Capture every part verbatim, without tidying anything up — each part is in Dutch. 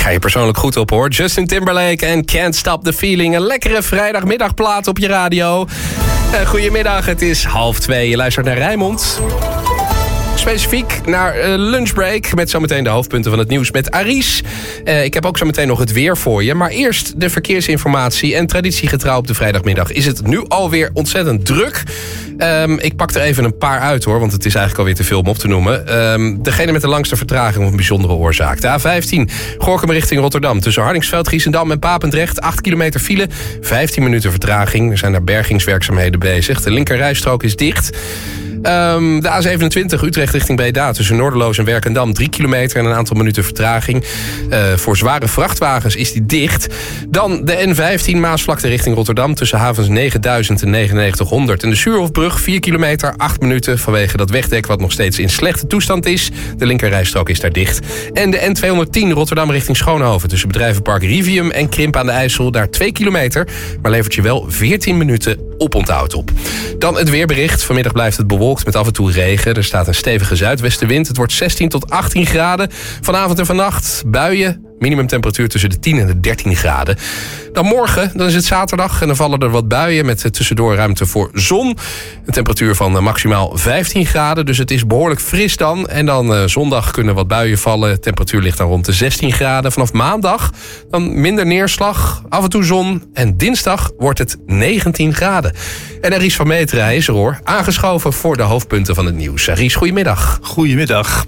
ga je persoonlijk goed op, hoor. Justin Timberlake en Can't Stop the Feeling. Een lekkere vrijdagmiddagplaat op je radio. Uh, goedemiddag, het is half twee. Je luistert naar Rijnmond. Specifiek naar uh, lunchbreak met zometeen de hoofdpunten van het nieuws met Aries. Uh, ik heb ook zometeen nog het weer voor je. Maar eerst de verkeersinformatie. En traditiegetrouw op de vrijdagmiddag is het nu alweer ontzettend druk. Um, ik pak er even een paar uit, hoor, want het is eigenlijk alweer te veel om op te noemen. Um, degene met de langste vertraging of een bijzondere oorzaak. De A vijftien, Gorinchem richting Rotterdam. Tussen Hardingsveld, Giessendam en Papendrecht. acht kilometer file, vijftien minuten vertraging. Er zijn daar bergingswerkzaamheden bezig. De linkerrijstrook is dicht. Um, de A zevenentwintig, Utrecht richting Breda. Tussen Noorderloos en Werkendam. drie kilometer en een aantal minuten vertraging. Uh, voor zware vrachtwagens is die dicht. Dan de N vijftien, Maasvlakte richting Rotterdam. Tussen havens negenduizend en negenennegentig honderd. En de Suurhofbrug, vier kilometer, acht minuten. Vanwege dat wegdek wat nog steeds in slechte toestand is. De linkerrijstrook is daar dicht. En de N tweehonderdtien, Rotterdam richting Schoonhoven. Tussen bedrijvenpark Rivium en Krimp aan de IJssel. Daar twee kilometer. Maar levert je wel veertien minuten oponthoud op. Dan het weerbericht. Vanmiddag blijft het bewolkt met af en toe regen. Er staat een stevige zuidwestenwind. Het wordt zestien tot achttien graden. Vanavond en vannacht buien. Minimumtemperatuur tussen de tien en de dertien graden. Dan morgen, dan is het zaterdag en dan vallen er wat buien met tussendoor ruimte voor zon. Een temperatuur van maximaal vijftien graden, dus het is behoorlijk fris dan. En dan uh, zondag kunnen wat buien vallen. De temperatuur ligt dan rond de zestien graden. Vanaf maandag dan minder neerslag, af en toe zon. En dinsdag wordt het negentien graden. En Aries van Meteren is er, hoor. Aangeschoven voor de hoofdpunten van het nieuws. Aries, goedemiddag. Goedemiddag.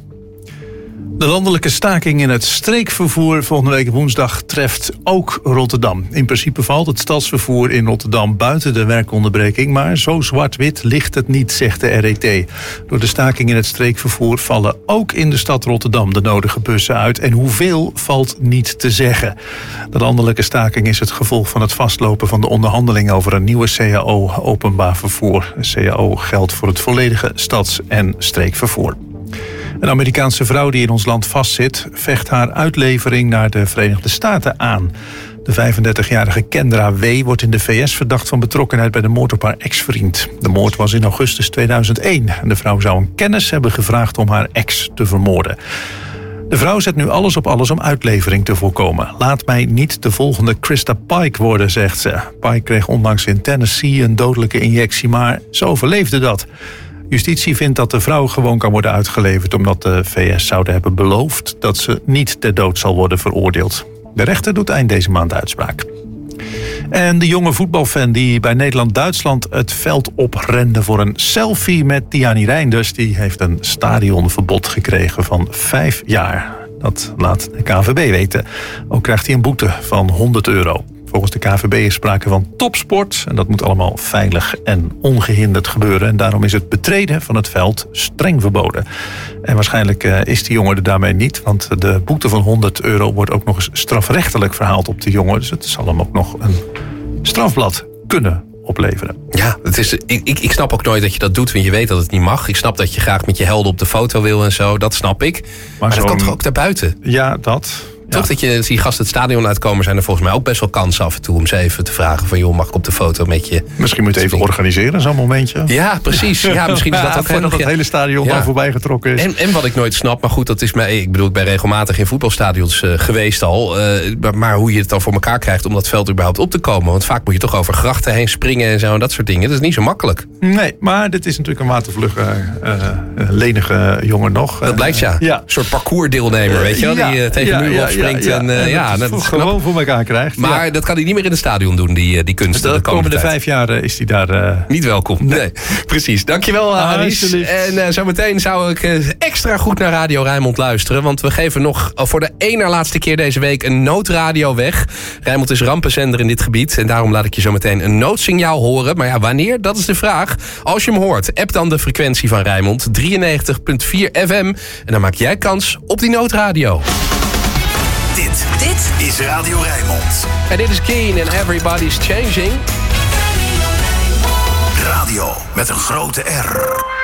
De landelijke staking in het streekvervoer volgende week woensdag treft ook Rotterdam. In principe valt het stadsvervoer in Rotterdam buiten de werkonderbreking, maar zo zwart-wit ligt het niet, zegt de R E T. Door de staking in het streekvervoer vallen ook in de stad Rotterdam de nodige bussen uit. En hoeveel valt niet te zeggen. De landelijke staking is het gevolg van het vastlopen van de onderhandeling over een nieuwe C A O openbaar vervoer. Een C A O geldt voor het volledige stads- en streekvervoer. Een Amerikaanse vrouw die in ons land vastzit, vecht haar uitlevering naar de Verenigde Staten aan. De vijfendertigjarige Kendra W. wordt in de V S verdacht van betrokkenheid bij de moord op haar ex-vriend. De moord was in augustus tweeduizend één en de vrouw zou een kennis hebben gevraagd om haar ex te vermoorden. De vrouw zet nu alles op alles om uitlevering te voorkomen. Laat mij niet de volgende Krista Pike worden, zegt ze. Pike kreeg onlangs in Tennessee een dodelijke injectie, maar ze overleefde dat. Justitie vindt dat de vrouw gewoon kan worden uitgeleverd omdat de V S zouden hebben beloofd dat ze niet ter dood zal worden veroordeeld. De rechter doet eind deze maand uitspraak. En de jonge voetbalfan die bij Nederland-Duitsland het veld oprende voor een selfie met Tiani Reinders, die heeft een stadionverbod gekregen van vijf jaar. Dat laat de K N V B weten. Ook krijgt hij een boete van honderd euro. Volgens de K N V B is sprake van topsport en dat moet allemaal veilig en ongehinderd gebeuren. En daarom is het betreden van het veld streng verboden. En waarschijnlijk uh, is die jongen er daarmee niet, want de boete van honderd euro wordt ook nog eens strafrechtelijk verhaald op de jongen. Dus het zal hem ook nog een strafblad kunnen opleveren. Ja, het is, ik, ik, ik snap ook nooit dat je dat doet, want je weet dat het niet mag. Ik snap dat je graag met je helden op de foto wil en zo, dat snap ik. Maar, maar dat kan toch ook daarbuiten? Ja, dat... Toch ja. dat je die gasten het stadion uitkomen, zijn er volgens mij ook best wel kansen af en toe om ze even te vragen van joh, mag ik op de foto met je? Misschien moet je het even organiseren, zo'n momentje. Ja, precies. Ja, misschien is dat ook voordat het hele stadion ja. dan voorbij getrokken is. En, en wat ik nooit snap, maar goed, dat is mij. Ik bedoel, ik ben regelmatig in voetbalstadions uh, geweest al. Uh, maar, maar hoe je het dan voor elkaar krijgt om dat veld überhaupt op te komen. Want vaak moet je toch over grachten heen springen en zo en dat soort dingen. Dat is niet zo makkelijk. Nee, maar dit is natuurlijk een watervlugge, uh, uh, lenige jongen nog. Dat blijkt ja. ja. Een soort parcoursdeelnemer, weet je wel, ja, die uh, tegen ja, de muur ja, opspringt. Ja, ja, en, uh, en ja, dat dat is gewoon voor elkaar krijgt. Maar ja. dat kan hij niet meer in het stadion doen, die, die kunsten. De, de komende tijd. vijf jaar uh, is hij daar... Uh... Niet welkom. Nee, nee. Precies. Dankjewel, uh, Aries. En uh, zometeen zou ik uh, extra goed naar Radio Rijnmond luisteren. Want we geven nog uh, voor de één na laatste keer deze week een noodradio weg. Rijnmond is rampenzender in dit gebied. En daarom laat ik je zometeen een noodsignaal horen. Maar ja, wanneer? Dat is de vraag. Als je hem hoort, app dan de frequentie van Rijnmond. drieënnegentig komma vier F M. En dan maak jij kans op die noodradio. Dit, dit is Radio Rijnmond. En dit is Keen en Everybody's Changing. Radio met een grote R.